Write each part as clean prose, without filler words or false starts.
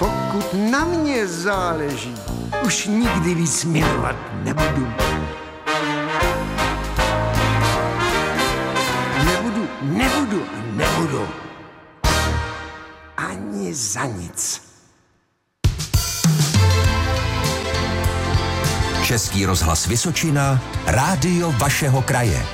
Pokud na mě záleží, už nikdy víc milovat nebudu. Nebudu. Ani za nic. Český rozhlas Vysočina, rádio vašeho kraje.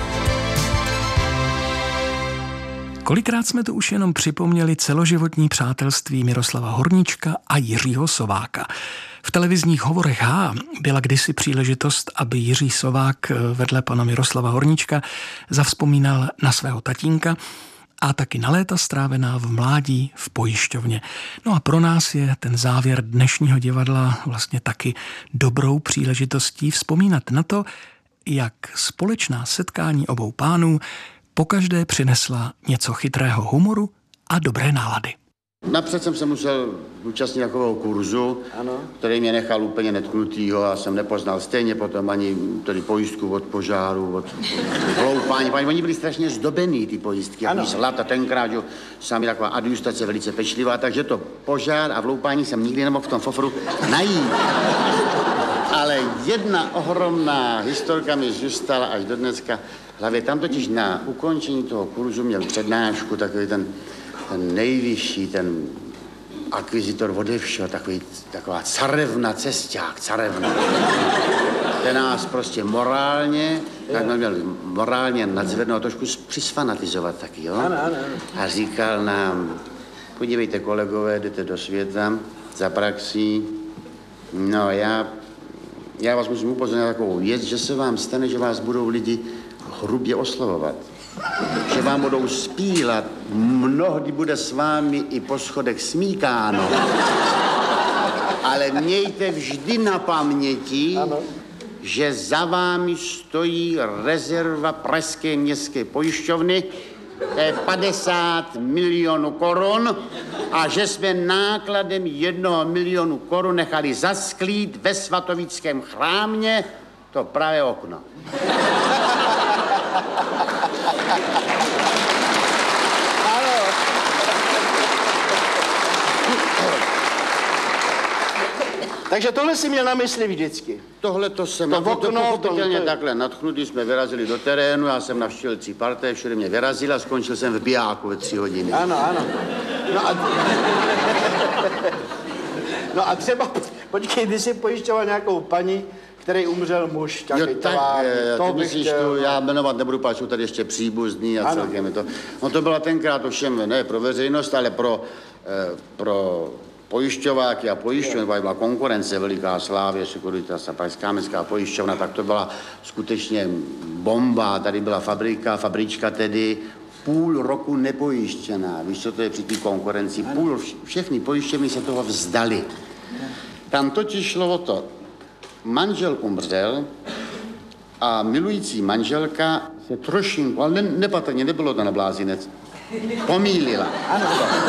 Kolikrát jsme tu už jenom připomněli celoživotní přátelství Miroslava Horníčka a Jiřího Sováka. V televizních hovorech byla kdysi příležitost, aby Jiří Sovák vedle pana Miroslava Horníčka zavzpomínal na svého tatínka a taky na léta strávená v mládí v pojišťovně. No a pro nás je ten závěr dnešního divadla vlastně taky dobrou příležitostí vzpomínat na to, jak společná setkání obou pánů pokaždé přinesla něco chytrého humoru a dobré nálady. Napřed jsem se musel účastnit takového kurzu, který mě nechal úplně netknutýho a jsem nepoznal stejně potom ani tedy pojistku od požáru, od hloupání. Oni byli strašně zdobený, ty pojistky, jak zlata tenkrát, že sami taková adjustace velice pečlivá, takže to požár a vloupání jsem nikdy nemohl v tom fofru najít. Ale jedna ohromná historka mi zůstala až do dneska v hlavě. Tam totiž na ukončení toho kurzu měl přednášku takový ten nejvyšší, ten akvizitor ode všeho, taková carevna, cesťák, carevna. Ten nás prostě morálně, tak měl morálně nadzvednout, trošku přisfanatizovat taky, jo? Ano. A říkal nám, podívejte kolegové, jdete do světa za praxí, no já vás musím upozornit na takovou věc, že se vám stane, že vás budou lidi hrubě oslovovat. Že vám budou spílat, mnohdy bude s vámi i po schodech smíkáno. Ale mějte vždy na paměti, že za vámi stojí rezerva Pražské městské pojišťovny, to je 50 milionů korun a že jsme nákladem 1 milionu korun nechali zasklít ve svatovickém chrámě to pravé okno. Takže tohle si měl na mysli vždycky. Tohle to jsem pochopitelně takhle nadchnutý, jsme vyrazili do terénu, já jsem navštívil 3 parté, všude mě vyrazil a skončil jsem v bijáku ve 3 hodiny. Ano. No a třeba, počkej, když jsi pojišťoval nějakou paní, který umřel muž, já jmenovat nebudu, protože jsou tady ještě příbuzní a celkem je to. No to byla tenkrát ovšem ne pro veřejnost, ale pro pojišťováky a pojišťovny, byla konkurence veliká, Slávě, Securitas a Pražská městská pojišťovna, tak to byla skutečně bomba. Tady byla fabrička tedy půl roku nepojištěná. Víš, co to je při té konkurenci? Všechny pojišťovny se toho vzdali. Tam totiž šlo o to, manžel umřel a milující manželka se trošinku, ale nepatrně, nebylo to na blázinec, pomýlila. Ano.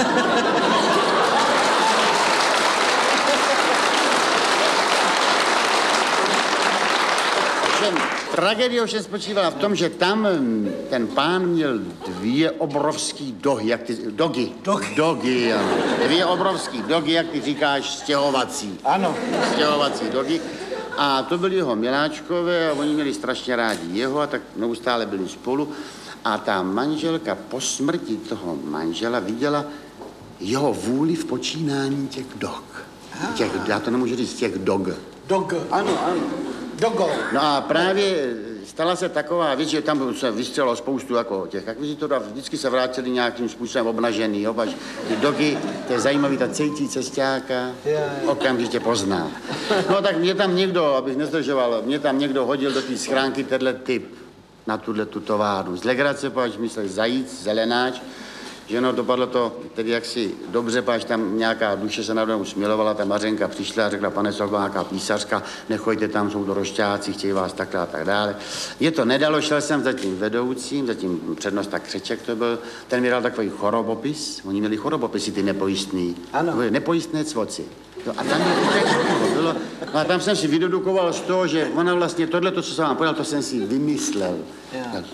Tragédie ovšem spočívala v tom, že tam ten pán měl 2 obrovský dogy, dogy, ano. 2 obrovský dogy, jak ty říkáš, stěhovací. Ano. Stěhovací dogy. A to byli jeho miláčkové a oni měli strašně rádi jeho a tak neustále byli spolu. A ta manželka po smrti toho manžela viděla jeho vůli v počínání těch dog. Já to nemůžu říct, těch dog. Dog, ano. Dogo. No a právě stala se taková věc, že tam se vystřelilo spoustu jako těch akvizitorů a vždycky se vrátili nějakým způsobem obnažený, jo, až ty dogy, to je zajímavý, ta cejtí cestáka, okamžitě pozná. No tak mě tam někdo, abych nezdržoval, mě tam někdo hodil do té schránky tenhle typ na tu továrnu. Z legrace, páč myslel zajíc, zelenáč, že no, dopadlo to tedy jaksi dobře, páč tam nějaká duše se nade mnou smilovala, ta Mařenka přišla a řekla, pane Sokol, nějaká písařka, nechoďte tam, jsou to rošťáci, chtějí vás takhle a tak dále. Je to nedalo, šel jsem za tím vedoucím, za tím přednosta Křeček to byl, ten mi dal takový chorobopis, oni měli chorobopisy, ty nepojistný. Ano. Nepojistné cvoci. A tam bylo, no a tam jsem si vydedukoval z toho, že ona vlastně tohle, co jsem vám povedal, to jsem si vymyslel. Takovou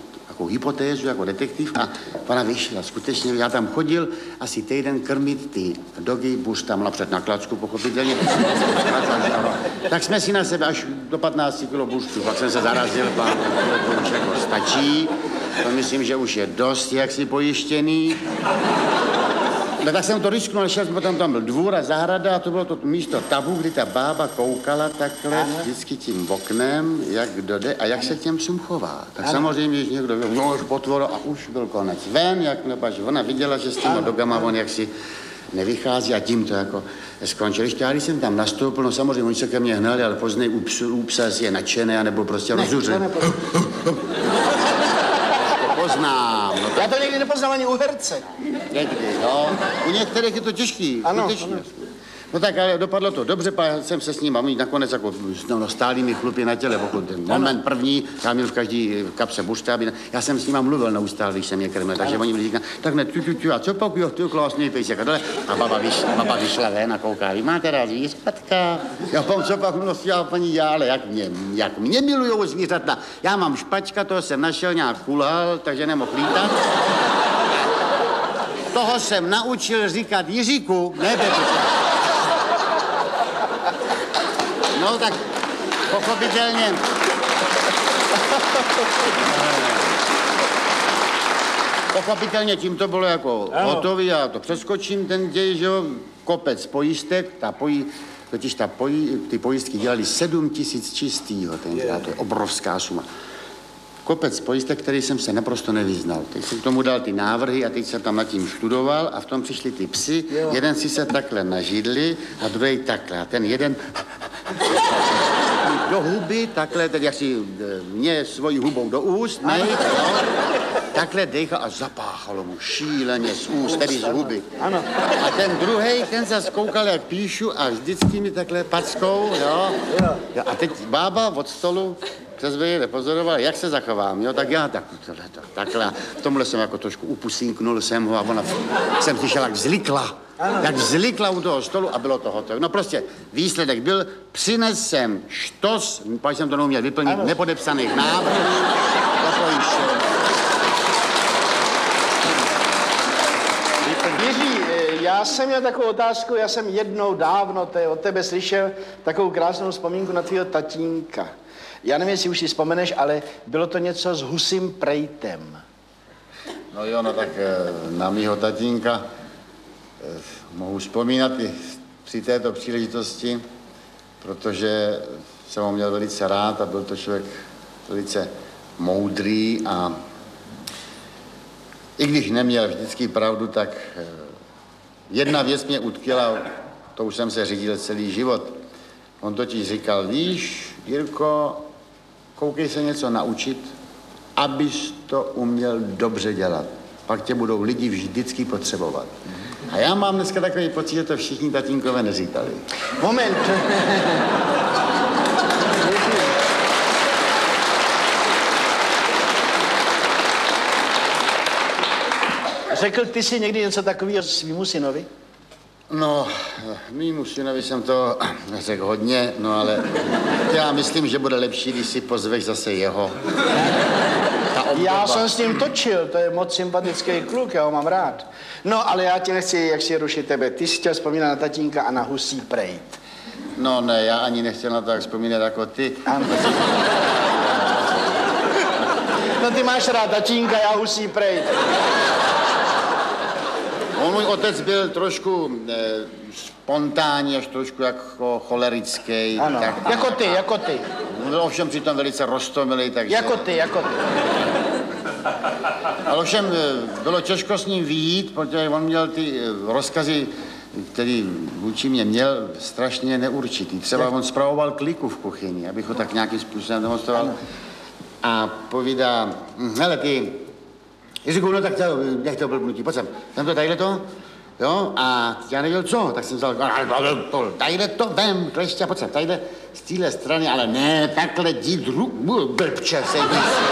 takovou hypotézu jako detektiv a ona vyšla. Skutečně já tam chodil asi týden krmit ty dogy, Buš tam napřed na klacku, pochopitelně. Tak jsme si na sebe až do 15 kilo buštů, pak jsem se zarazil, pán, to už jako stačí. To myslím, že už je dost jaksi pojištěný. No tak jsem to risknul, šel jsem, potom tam byl dvůr a zahrada a to bylo to místo tabu, kdy ta bába koukala takhle vždycky tím oknem, jak kdo jde a jak se k těm psům chová. Tak samozřejmě, když někdo byl, no už potvoro a už byl konec. Ven, jak nepač, ona viděla, že s těma dogama on jaksi nevychází a tím to jako skončil. Ještě já, když jsem tam nastoupil, no samozřejmě oni se ke mně hnali, ale později u psa je nadšený, anebo prostě rozuřený. Poznám. No, Já to někdy nepoznám ani u herce. někdy, no. U některých je to těžký. Ano, skutečně. No tak ale dopadlo to dobře, pak jsem se s ním a oni nakonec jako stáli mi chlupy na těle, pokud ten moment první, já měl v každý kapse buštáby, já jsem s nima mluvil neustále, když jsem je krmil, takže oni mi říkali, tak ne, a co pak, jo, ty krásný pejsek a dole. A baba vyšla ven a kouká, vy máte rád zvířatka? Já pám, co pak mluvila paní Jále, jak mě milujou zvířata. Já mám špačka, toho jsem našel, nějak kulhal, takže nemohl lítat. Toho jsem naučil říkat Jiříku, ne Pepičku. No tak pochopitelně. Pochopitelně tím to bylo jako hotový, já to přeskočím ten děj, že jo, kopec pojistek, ty pojistky dělali 7 000 čistýho tenkrát, to je obrovská suma. Kopec pojistek, který jsem se naprosto nevyznal. Teď jsem k tomu dal ty návrhy a teď jsem tam nad tím študoval a v tom přišli ty psy. Jeden si se takhle na židli a druhý takhle. A ten jeden do huby, takhle, tedy jak si mě svojí hubou do úst, ne, no, takhle dejchal a zapáchalo mu šíleně z úst, tedy z huby. Ano. A ten druhej, ten zas koukal, jak píšu a vždycky mi takhle packou, jo. A teď bába od stolu přes mě nepozorovala, jak se zachovám, jo, tak já takhle. V tomhle jsem jako trošku upusínknul jsem ho a ona jsem slyšel, jak vzlikla. Jak vzlikla u toho stolu a bylo to hotové. No prostě výsledek byl, přines jsem štos, pak jsem to neuměl vyplnit, nepodepsaných návrhů, Jiří, já jsem měl takovou otázku, já jsem jednou dávno od tebe slyšel takovou krásnou vzpomínku na tvýho tatínka. Já nevím, jestli už si vzpomeneš, ale bylo to něco s husím prejtem. No jo, no tak na mýho tatínka mohu vzpomínat i při této příležitosti, protože jsem ho měl velice rád a byl to člověk velice moudrý a i když neměl vždycky pravdu, tak jedna věc mě utkvěla, to už jsem se řídil celý život. On totiž říkal, víš, Jirko, koukej se něco naučit, abys to uměl dobře dělat. Pak tě budou lidi vždycky potřebovat. A já mám dneska takový pocit, že to všichni tatínkové neříkali. Moment. Řekl ty si někdy něco takového svýmu synovi? No, mýmu synovi jsem to řekl hodně, no ale já myslím, že bude lepší, když si pozveš zase jeho. Já jsem s ním točil, to je moc sympatický kluk, já ho mám rád. No, ale já ti nechci, jak si rušit tebe. Ty jsi chtěl vzpomínat na tatínka a na husí prejt. No ne, já ani nechtěl na to jak vzpomínat jako ty. Ano. No ty máš rád tatínka, já husí prejt. Můj otec byl trošku spontánní, až trošku jako cholerický. Ano, tak, jako ty. Byl ovšem přitom velice roztomilý, takže... Jako ty. Ale ovšem bylo těžko s ním vyjít, protože on měl ty rozkazy, který vůči mě měl, strašně neurčitý. Třeba on spravoval kliku v kuchyni, abych ho tak nějakým způsobem demonstroval. A povídá, hele ty, Jiříku, no tak nech to blbnutí, pojď sem. Jsem to tadyhle to, jo, a já nevěděl co, tak jsem vzal, tadyhle to, vem, klešťa, pojď sem, tadyhle z téhle strany, ale ne, takhle jít blbče, sedí si.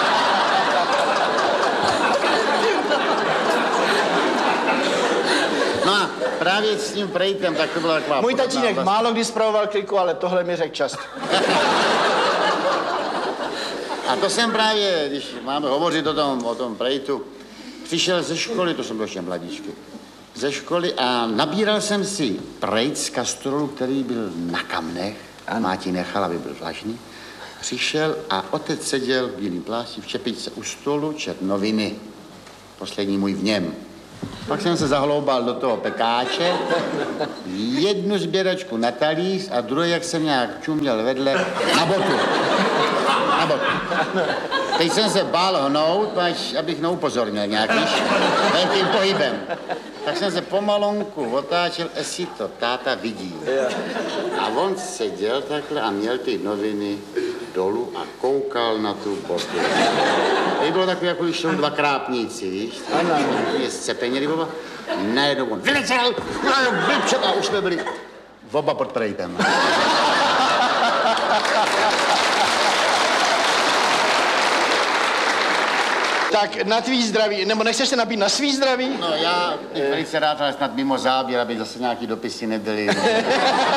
No a právě s tím prejtem, tak to byla taková... Můj tatínek málo kdy spravoval kliku, ale tohle mi řekl často. A to jsem právě, když máme hovořit o tom prejtu, přišel ze školy, to jsem byl ještě mladíčky, ze školy a nabíral jsem si prejt z kastrolu, který byl na kamnech. Máti nechal, aby byl vlažný. Přišel a otec seděl v bílým plášti v čepičce u stolu, čet noviny. Poslední můj v něm. Pak jsem se zahloubal do toho pekáče, jednu sběračku na talíř a druhý, jak jsem nějak čuměl vedle, na botu. Na botu. Teď jsem se bál hnout, abych neupozornil nějakým velkým pohybem. Tak jsem se pomalonku otáčel, jestli to táta vidí. A on seděl takhle a měl ty noviny dolů a koukal na tu botu. To bylo takové, jako když jsou dva krápníci, víš? Ano. Je scepeněli oba. Najednou on vyletěl, a už jsme byli oba pod prejtem. Tak na tvý zdraví, nebo nechceš se napít na svý zdraví? No já bych velice rád, ale snad mimo záběr, aby zase nějaký dopisy nebyly.